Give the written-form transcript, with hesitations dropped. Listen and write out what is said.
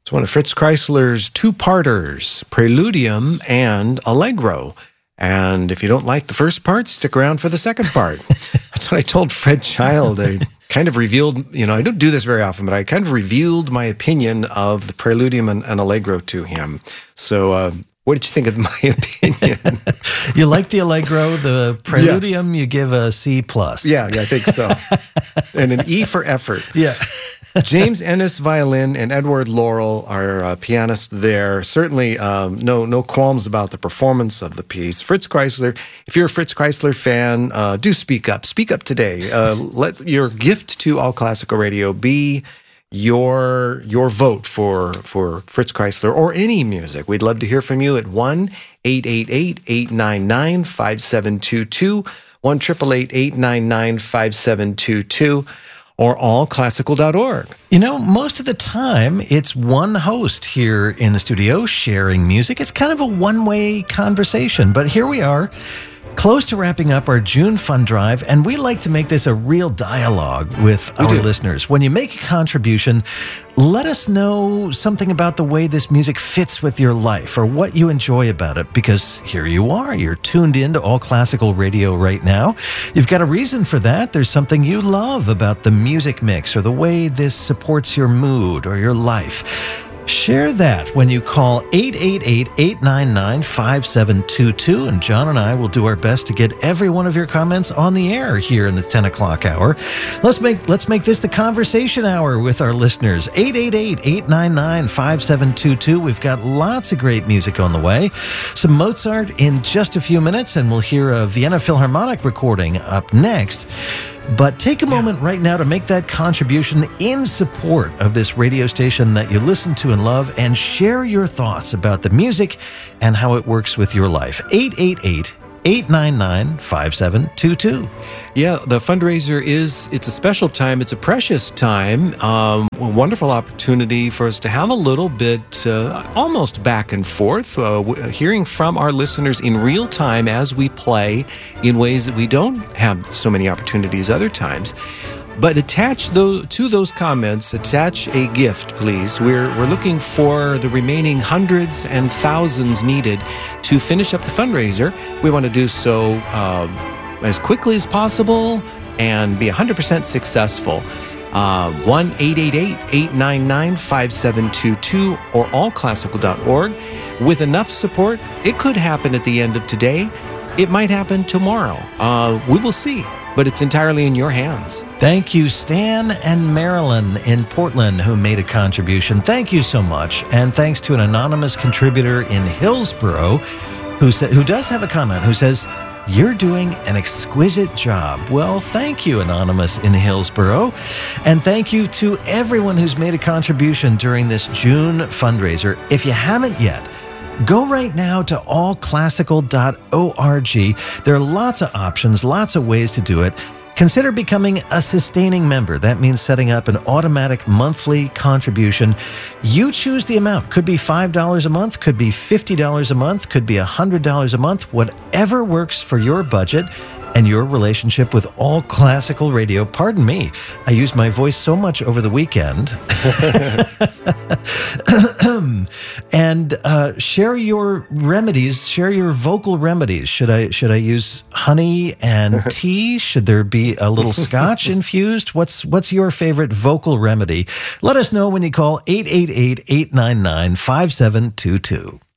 It's one of Fritz Kreisler's two-parters, Preludium and Allegro. And if you don't like the first part, stick around for the second part. That's what I told Fred Child. I kind of revealed, I don't do this very often, but I kind of revealed my opinion of the Preludium and Allegro to him. So what did you think of my opinion? You like the Allegro, the Preludium, you give a C+. Yeah, I think so. And an E for effort. Yeah. James Ennis, violin, and Edward Laurel are pianists there. Certainly no qualms about the performance of the piece. Fritz Kreisler, if you're a Fritz Kreisler fan, do speak up. Speak up today. Let your gift to All Classical Radio be your vote for Fritz Kreisler or any music. We'd love to hear from you at 1-888-899-5722, 1-888-899-5722. Or allclassical.org. Most of the time, it's one host here in the studio sharing music. It's kind of a one-way conversation. But here we are, close to wrapping up our June Fund Drive, and we like to make this a real dialogue with our listeners. When you make a contribution, let us know something about the way this music fits with your life or what you enjoy about it, because here you are. You're tuned in to All Classical Radio right now. You've got a reason for that. There's something you love about the music mix or the way this supports your mood or your life. Share that when you call 888-899-5722, and John and I will do our best to get every one of your comments on the air here in the 10 o'clock hour. Let's make this the conversation hour with our listeners. 888-899-5722. We've got lots of great music on the way. Some Mozart in just a few minutes, and we'll hear a Vienna Philharmonic recording up next. But take a moment right now to make that contribution in support of this radio station that you listen to and love, and share your thoughts about the music and how it works with your life. 888-899-5722. Yeah, the fundraiser it's a special time. It's a precious time. A wonderful opportunity for us to have a little bit almost back and forth, hearing from our listeners in real time as we play in ways that we don't have so many opportunities other times. But to those comments, attach a gift, please. We're looking for the remaining hundreds and thousands needed to finish up the fundraiser. We want to do so as quickly as possible and be 100% successful. 1-888-899-5722 or allclassical.org. With enough support, it could happen at the end of today. It might happen tomorrow. We will see. But it's entirely in your hands. Thank you, Stan and Marilyn in Portland, who made a contribution. Thank you so much. And thanks to an anonymous contributor in Hillsborough who does have a comment, who says, "You're doing an exquisite job." Well, thank you, Anonymous in Hillsborough. And thank you to everyone who's made a contribution during this June fundraiser. If you haven't yet, go right now to allclassical.org. There are lots of options, lots of ways to do it. Consider becoming a sustaining member. That means setting up an automatic monthly contribution. You choose the amount. Could be $5 a month, could be $50 a month, could be $100 a month, whatever works for your budget and your relationship with All Classical Radio. Pardon me, I used my voice so much over the weekend. And share your remedies, share your vocal remedies. Should I use honey and tea? Should there be a little scotch infused? What's your favorite vocal remedy? Let us know when you call 888-899-5722.